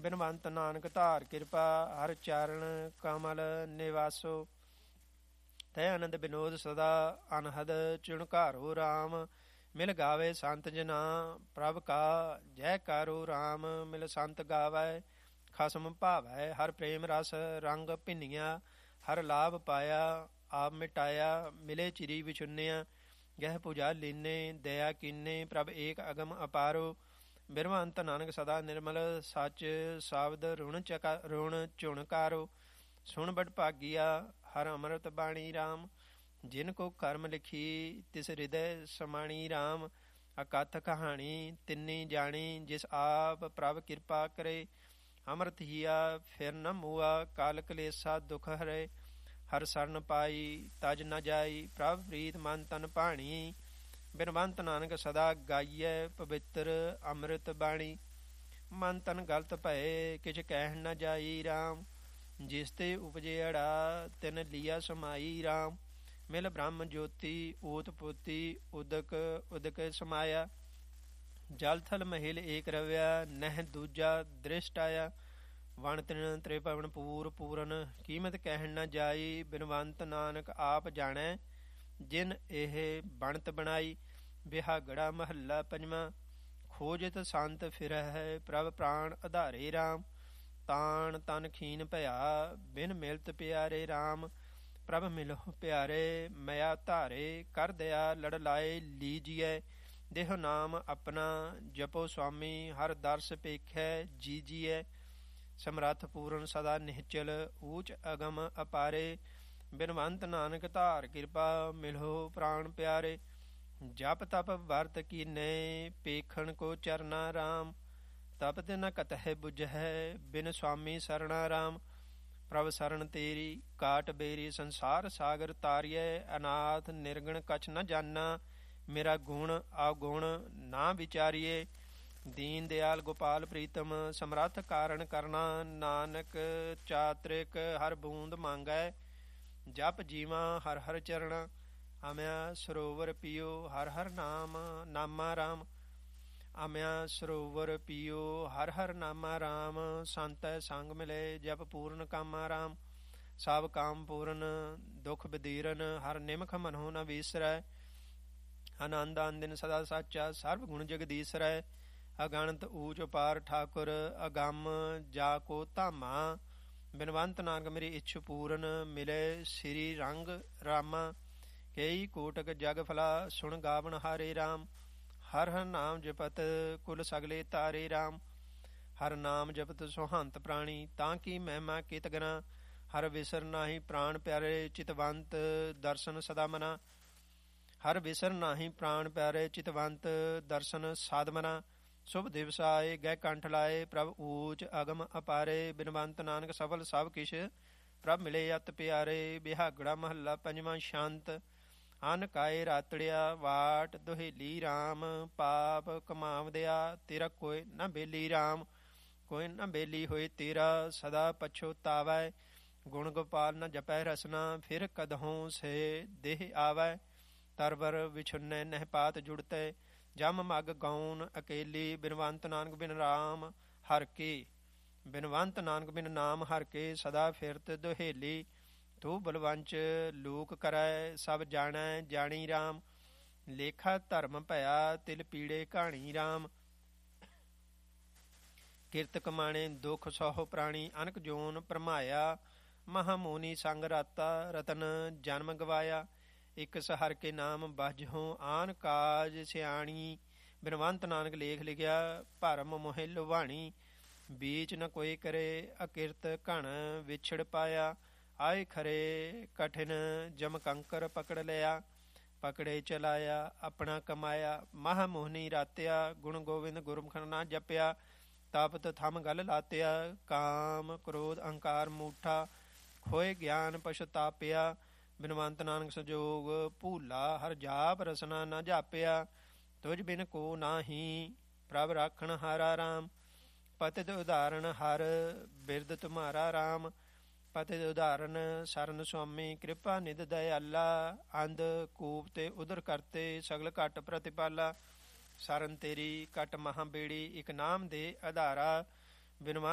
ਬਿਨਵੰਤ ਨਾਨਕ ਧਾਰ ਕਿਰਪਾ, ਹਰ ਚਾਰਨ ਕਮਲ ਨਿਵਾਸੋ। ਤੈ ਆਨੰਦ ਬਿਨੋਦ ਸਦਾ, ਅਨਹਦ ਚੁਣਕਾਰੋ ਰਾਮ। ਮਿਲ ਗਾਵੇ ਸੰਤ ਜਨਾ, ਪ੍ਰਭ ਕਾ ਜੈਕਾਰੋ ਰਾਮ। ਮਿਲ ਸੰਤ ਗਾਵੈ ਖਸਮ ਭਾਵੈ, ਹਰ ਪ੍ਰੇਮ ਰਸ ਰੰਗ ਭਿੰਨੀਆਂ। ਹਰ ਲਾਭ ਪਾਇਆ ਆਪ ਮਿਟਾਇਆ, ਮਿਲੇ ਚਿਰੀ ਵਿਛੁੰਨਿਆ। ਗਹਿ ਪੂਜਾ ਲੀਨੇ ਦਇਆ ਕੀਨੇ, ਪ੍ਰਭ ਏਕ ਅਗਮ ਅਪਾਰੋ। ਬਿਰਵੰਤ ਨਾਨਕ ਸਦਾ ਨਿਰਮਲ, ਸੱਚ ਸਾਬਦ ਰੁਣ ਚੁਣਕਾਰੋ। ਸੁਣ ਬੜ ਭਾਗੀਆ ਹਰ ਅੰਮ੍ਰਿਤ ਬਾਣੀ ਰਾਮ। ਜਿਨ ਕੋ ਕਰਮ ਲਿਖੀ ਤਿਸ ਹਿਰਦੈ ਸਮਾਣੀ ਰਾਮ। ਅਕਥ ਕਹਾਣੀ ਤਿੰਨੀ ਜਾਣੀ, ਜਿਸ ਆਪ ਪ੍ਰਭ ਕਿਰਪਾ ਕਰੇ। ਅੰਮ੍ਰਿਤ ਹੀਆ ਫਿਰ ਨ ਮੂਆ, ਕਾਲ ਕਲੇਸਾ ਦੁਖ ਹਰੇ। ਹਰ ਸਰਨ ਪਾਈ ਤਜ ਨ ਜਾਈ, ਪ੍ਰਭ ਪ੍ਰੀਤ ਮਨ ਤਨ ਭਾਣੀ। ਬਿਨਵੰਤ ਨਾਨਕ ਸਦਾ ਗਾਈਐ, ਪਵਿੱਤਰ ਅੰਮ੍ਰਿਤ ਬਾਣੀ। ਮਨ ਤਨ ਗਲਤ ਭਏ, ਕਿਛ ਕਹਿਣ ਨ ਜਾਈ ਰਾਮ। ਜਿਸ ਤੇ ਉਪਜੇ ਅੜਾ, ਤਿਨ ਲੀਆ ਸਮਾਈ ਰਾਮ। ਮਿਲ ਬ੍ਰਹਮ ਜੋਤੀ ਓਤ ਪੋਤੀ, ਉਦਕ ਉਦਕ ਸਮਾਇਆ। ਜਲ ਥਲ ਮਹਿਲ ਏਕ ਰਵਿਆ, ਨਹਿ ਦੂਜਾ ਦ੍ਰਿਸ਼ਟ ਆਇਆ। ਵਣ ਤ੍ਰਿਣ ਤ੍ਰਿਭਵਨ ਪੂਰ ਪੂਰਨ, ਕੀਮਤ ਕਹਿਣ ਨ ਜਾਈ। ਬਿਨਵੰਤ ਨਾਨਕ ਆਪ ਜਾਣੈ, ਜਿਨ ਇਹ ਬਣਤ ਬਣਾਈ। ਬਿਹਾਗੜਾ ਮਹੱਲਾ ਪੰਜਵਾਂ। ਖੋਜਤ ਸੰਤ ਫਿਰਹਿ, ਪ੍ਰਭ ਪ੍ਰਾਣ ਆਧਾਰੇ ਰਾਮ। ਤਾਣ ਤਨ ਖੀਨ ਭਇਆ, ਬਿਨ ਮਿਲਤ ਪਿਆਰੇ ਰਾਮ। ਪ੍ਰਭ ਮਿਲਹੁ ਪਿਆਰੇ, ਮਇਆ ਧਾਰੇ। ਕਰ ਦਇਆ ਲੜ ਲਾਏ ਲੀਜੀਐ, ਦੇਹੁ ਨਾਮ ਆਪਣਾ। ਜਪੋ ਸੁਆਮੀ ਹਰ ਦਰਸ ਪੇਖੈ ਜੀਜੀਐ। ਸਮਰੱਥ ਪੂਰਨ ਸਦਾ ਨਿਹਚਲ, ਊਚ ਅਗਮ ਅਪਾਰੇ। ਬਿਨਵੰਤ ਨਾਨਕ ਧਾਰ ਕਿਰਪਾ, ਮਿਲਹੁ ਪ੍ਰਾਣ ਪਿਆਰੇ। ਜਪ ਤਪ ਵਰਤ ਕੀਨੇ, ਪੇਖਣ ਕੋ ਚਰਨਾ ਰਾਮ। ਤਪਤ ਨ ਕਤਹਿ ਬੁਝੈ, ਬਿਨ ਸੁਆਮੀ ਸਰਣਾ ਰਾਮ। ਪ੍ਰਭ ਸਰਨ ਤੇਰੀ ਕਾਟ ਬੇਰੀ, ਸੰਸਾਰ ਸਾਗਰ ਤਾਰੀਐ। ਅਨਾਥ ਨਿਰਗਣ ਕਛ ਨ ਜਾਨਾ, ਮੇਰਾ ਗੁਣ ਆਗੁਣ ਨਾ ਵਿਚਾਰੀਏ। ਦੀਨ ਦਿਆਲ ਗੋਪਾਲ ਪ੍ਰੀਤਮ, ਸਮਰੱਥ ਕਾਰਨ ਕਰਨਾ। ਨਾਨਕ ਚਾਤ੍ਰਿਕ ਹਰ ਬੂੰਦ ਮੰਗੈ, ਜਪ ਜੀਵਾ ਹਰ ਹਰ ਚਰਣਾ। ਅਮਿਆ ਸਰੋਵਰ ਪੀਓ ਹਰ ਹਰ ਨਾਮ, ਨਾਮਾ ਰਾਮ। ਅਮਿਆ ਸਰੋਵਰ ਪੀਓ ਹਰ ਹਰ ਨਾਮਾ ਰਾਮ। ਸੰਤੈ ਸੰਗ ਮਿਲੇ, ਜਪ ਪੂਰਨ ਕਾਮਾ ਰਾਮ। ਸਭ ਕਾਮ ਪੂਰਨ ਦੁਖ ਬਦੀਰਨ, ਹਰ ਨਿਮਖ ਮਨਹੁ ਨ ਵੀਸਰੈ। ਆਨੰਦ ਆਨੰਦਿਨ ਸਦਾ ਸਾਚਾ, ਸਰਬ ਗੁਣ ਜਗਦੀਸਰੈ। ਅਗਣਤ ਊਚ ਅਪਾਰ ਠਾਕੁਰ, ਅਗੰਮ ਜਾ ਕੋ ਧਾਮਾ। ਬਿਨਵੰਤ ਨਾਨਕ ਮੇਰੀ ਇੱਛ ਪੂਰਨ, ਮਿਲੇ ਸ੍ਰੀ ਰੰਗ ਰਾਮਾ। ਕਈ ਕੋਟਕ ਜਗ ਫਲਾ, ਸੁਣ ਗਾਵਨ ਹਾਰੇ ਰਾਮ। ਹਰ ਹਰ ਨਾਮ ਜਪਤ, ਕੁਲ ਸਗਲੇ ਤਾਰੇ ਰਾਮ। ਹਰ ਨਾਮ ਜਪਤ ਸੁਹੰਤ ਪ੍ਰਾਣੀ, ਤਾਂ ਕੀ ਮਹਿਮਾ ਕਿਤ ਗਨਾ। ਹਰ ਵਿਸਰ ਨਾਹੀ ਪ੍ਰਾਣ ਪਿਆਰੇ, ਚਿਤਵੰਤ ਦਰਸ਼ਨ ਸਦਾ ਮਨਾ। ਹਰ ਵਿਸਰ ਨਾਹੀ ਪ੍ਰਾਣ ਪਿਆਰੇ, ਚਿਤਵੰਤ ਦਰਸ਼ਨ ਸਾਧ ਮਨਾ। ਸ਼ੁਭ ਦਿਵਸ ਆਏ ਗਹਿ ਕੰਠ ਲਾਏ, ਪ੍ਰਭ ਊਚ ਅਗਮ ਅਪਾਰੇ। ਬਿਨਵੰਤ ਨਾਨਕ ਸਫਲ ਸਭ ਕਿਛ, ਪ੍ਰਭ ਮਿਲੇ ਅਤ ਪਿਆਰੇ। ਬਿਹਾਗੜਾ ਮਹੱਲਾ ਪੰਜਵਾਂ। ਸ਼ਾਂਤ ਅਨ ਕਾਏ ਰਾਤੜਿਆ, ਵਾਟ ਦੁਹੇਲੀ ਰਾਮ। ਪਾਪ ਕਮਾਵਦਿਆ, ਤੇਰਾ ਕੋਈ ਨ ਬੇਲੀ ਰਾਮ। ਕੋਈ ਨ ਬੇਲੀ ਹੋਏ ਤੇਰਾ, ਸਦਾ ਪਛੋਤਾਵੈ। ਗੁਣ ਗੋਪਾਲ ਨ ਜਪੈ ਰਸਨਾ, ਫਿਰ ਕਦਹੋਂ ਸੇ ਦੇਹ ਆਵੈ। ਤਰਵਰ ਵਿਛੁੰਨੈ ਨਹਿ ਪਾਤ ਜੁੜਤੈ, ਜਮ ਮਗ ਗੌਨ ਅਕੇਲੀ। ਬਿਨਵੰਤ ਨਾਨਕ ਬਿਨ ਰਾਮ ਹਰ ਕੇ, ਬਿਨਵੰਤ ਨਾਨਕ ਬਿਨ ਨਾਮ ਹਰ ਕੇ। ਸਦਾ ਫਿਰਤ ਦੁਹੇਲੀ, ਤੂੰ ਬਲਵੰਚ ਲੋਕ ਕਰੈ। ਸਭ ਜਾਣੈ ਜਾਣੀ ਰਾਮ, ਲੇਖਾ ਧਰਮ ਭਇਆ। ਤਿਲ ਪੀੜੇ ਕਹਾਣੀ ਰਾਮ। ਕਿਰਤ ਕਮਾਣੇ ਦੁਖ ਸਹੁ ਪ੍ਰਾਣੀ, ਅਨਕ ਜੋਨ ਭਰਮਾਇਆ। ਮਹਾਮੋਨੀ ਸੰਗ ਰਾਤਾ, ਰਤਨ ਜਨਮ ਗਵਾਇਆ। ਇਕ ਸਹਰ ਕੇ ਨਾਮ ਬਜਹੁ, ਆਨ ਕਾਜ ਸਿਆਣੀ। ਬਿਨਵੰਤ ਨਾਨਕ ਲੇਖ ਲਿਖਿਆ, ਭਰਮ ਮੋਹਿ ਲੁਭਾਣੀ। ਬੀਚ ਨ ਕੋਈ ਕਰੇ, ਅਕਿਰਤ ਘਣ ਵਿਛੜ ਪਾਇਆ। ਆਏ ਖਰੇ ਕਠਿਨ ਜਮ ਕੰਕਰ ਪਕੜ ਲਿਆ। ਪਕੜੇ ਚਲਾਇਆ ਆਪਣਾ ਕਮਾਇਆ, ਮਹਾਮੋਹਨੀ ਰਾਤਿਆ। ਗੁਣ ਗੋਬਿੰਦ ਗੁਰਮੁਖ ਨਾ ਜਪਿਆ, ਤਪਤ ਥਮ ਗਲ ਲਾਤਿਆ। ਕਾਮ ਕ੍ਰੋਧ ਅਹੰਕਾਰ ਮੂਠਾ, ਖੋਏ ਗਿਆਨ ਪਛਤਾਪਿਆ। ਬਿਨਵੰਤ ਨਾਨਕ ਸੰਜੋਗ ਭੂਲਾ, ਹਰ ਜਾਪ ਰਸਨਾ ਨਾ ਜਾਪਿਆ। ਤੁਝ ਬਿਨ ਕੋ ਨਾਹੀ, ਪ੍ਰਭ ਰਾਖਣ ਹਾਰਾ ਰਾਮ। ਪਤਿਤ ਉਦਾਹਰਨ ਹਰ, ਬਿਰਦ ਤੁਮਾਰਾ ਰਾਮ। ਪਤਿਤ ਉਦਾਹਰਨ ਸਰਨ ਸੁਆਮੀ, ਕਿਰਪਾ ਨਿਧ ਦਇਆਲਾ। ਅੰਧ ਕੂਪ ਤੇ ਉਦਰ ਕਰਤੇ, ਸਗਲ ਘਟ ਪ੍ਰਤਿਪਾਲਾ। ਸਰਨ ਤੇਰੀ ਘਟ ਮਹਾਂ ਬੇੜੀ, ਇਕ ਨਾਮ ਦੇ ਆਧਾਰਾ। ਬਿਨਵੰਤ